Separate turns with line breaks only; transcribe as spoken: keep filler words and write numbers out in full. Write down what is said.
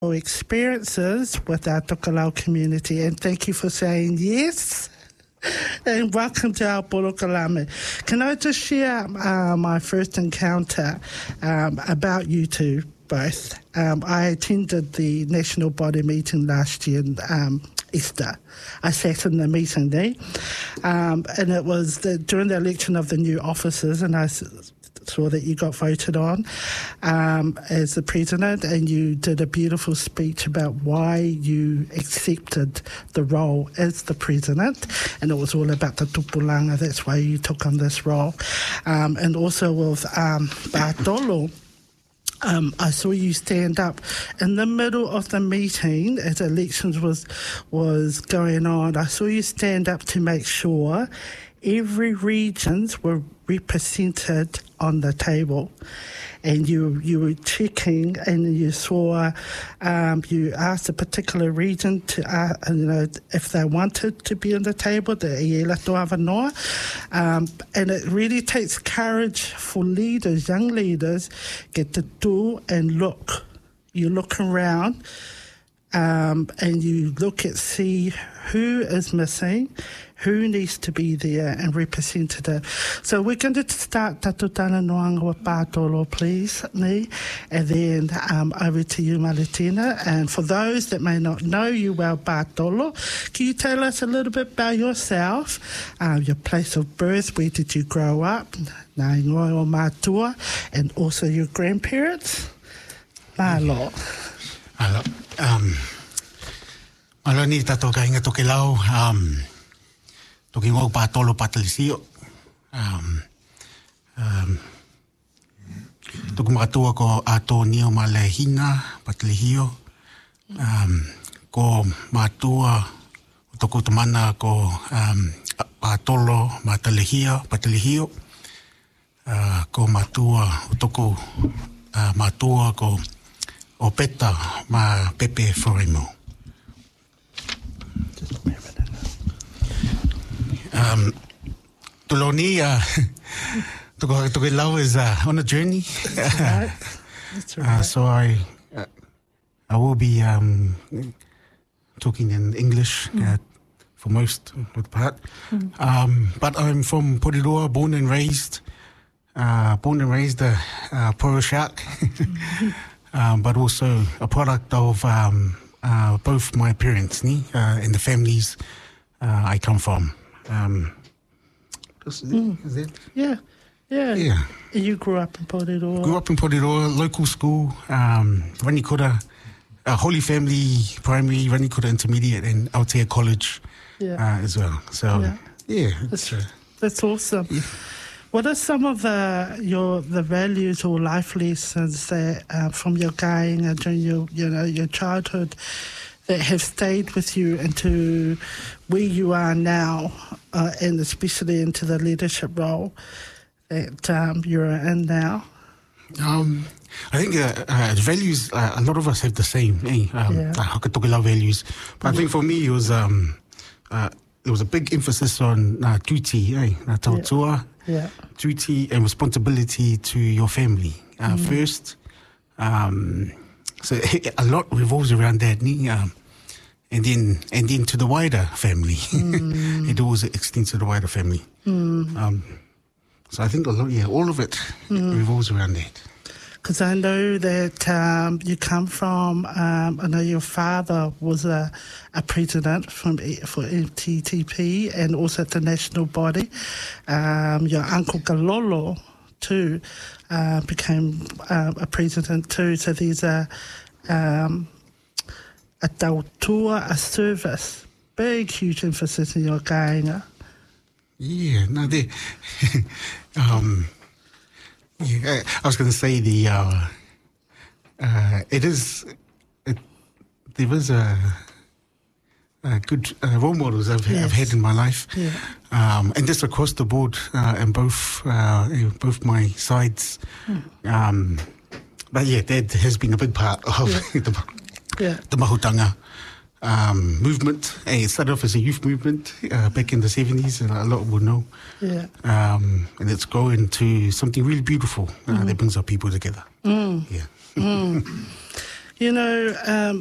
experiences with our Tokelau community, and thank you for saying yes. And welcome to our Porokalame. Can I just share uh, my first encounter um, about you two both? Um, I attended the National Body meeting last year, um, Easter. I sat in the meeting there, um, and it was the, during the election of the new officers, and I saw that you got voted on um, as the president, and you did a beautiful speech about why you accepted the role as the president, and it was all about the tupulanga. That's why you took on this role. Um, and also with um, Bartolo, Um, I saw you stand up in the middle of the meeting as elections was was going on. I saw you stand up to make sure every regions were represented on the table, and you you were checking, and you saw um, you asked a particular region to uh, you know if they wanted to be on the table, the Iela Toava Noa, um, and it really takes courage for leaders, young leaders, get to do and look. You look around. Um, and you look at see who is missing, who needs to be there and representative. So we're going to start Tatutana Noanga with Bartolo, please, me, and then um, over to you, Malitina. And for those that may not know you well, Bartolo, can you tell us a little bit about yourself, um, your place of birth, where did you grow up, Ngāingoa o Mātua, and also your grandparents? Malo.
Hello. Um, Malo ni tato ka inga Tokelau, um, toki ngō Bartolo Patalisio. Um, um, tuku makatua ko ato nio Malehina Patalihio. Um, ko matua, tuku tamana ko um, Bartolo Matalihio, Patalihio. Uh, ko matua, tuku uh, matua ko o peta ma Pepe Foremo. Um, Tuloni, uh, Tokelau is uh, on a journey.
That's right. That's right.
Uh, so I, uh, I will be um, talking in English mm. uh, for most of the part. Mm. Um, but I'm from Porirua, born and raised, uh, born and raised a uh, Poro Shark. mm. Um, but also a product of um, uh, both my parents ni, uh, and the families uh, I come from. Um, is it,
mm.
is it?
Yeah, yeah.
Yeah.
You grew up in Porirua.
Grew up in Porirua, local school, um, Ranikura, uh, Holy Family Primary, Ranikura Intermediate, and Aotea College
yeah.
uh, as well. So, yeah, yeah
that's, uh, that's awesome. Yeah. What are some of the your the values or life lessons that uh, from your kāinga during your you know your childhood that have stayed with you into where you are now, uh, and especially into the leadership role that um, you're in now?
Um, I think uh, uh, values. Uh, a lot of us have the same. Eh? Um,
yeah.
Hakatokelau values, but mm-hmm. I think for me it was um, uh, there was a big emphasis on uh, duty, eh? Uh, tautua.
Yeah. Yeah.
Duty and responsibility to your family uh, mm. first. Um, so a lot revolves around that, um, and then and then to the wider family. Mm. It always extends to the wider family. Mm. Um, so I think a lot, yeah, all of it mm. revolves around that.
Because I know that um, you come from, um, I know your father was a, a president from for F T T P and also at the national body. Um, your uncle Galolo, too, uh, became uh, a president too. So there's a, um, a tautua, a service, big, huge emphasis in your kāinga.
Yeah, no, they... um, Yeah, I was going to say the uh, uh, it is it, there is a, a good uh, role models I've, yes. I've had in my life,
yeah.
um, and just across the board uh, in both uh, in both my sides. Mm. Um, but yeah, that has been a big part of yeah. the,
yeah.
the Mahutanga um, movement. It started off as a youth movement uh, back in the seventies, and a lot will know.
Yeah.
Um, and it's grown to something really beautiful uh, mm. that brings our people together.
Mm.
Yeah.
mm. You know, um,